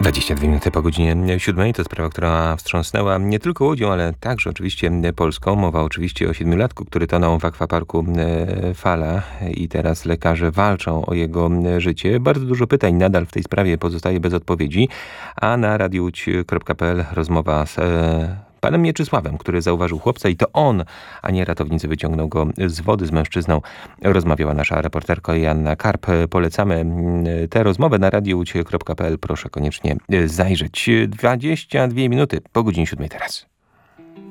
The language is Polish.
22 minuty po godzinie 7. To sprawa, która wstrząsnęła nie tylko Łodzią, ale także oczywiście Polską. Mowa oczywiście o siedmiolatku, który tonął w akwaparku Fala i teraz lekarze walczą o jego życie. Bardzo dużo pytań nadal w tej sprawie pozostaje bez odpowiedzi, a na radiuć.pl rozmowa z panem Mieczysławem, który zauważył chłopca i to on, a nie ratownicy, wyciągnął go z wody. Z mężczyzną rozmawiała nasza reporterka Joanna Karp. Polecamy tę rozmowę na radiuć.pl. Proszę koniecznie zajrzeć. 22 minuty po godzinie 7 teraz.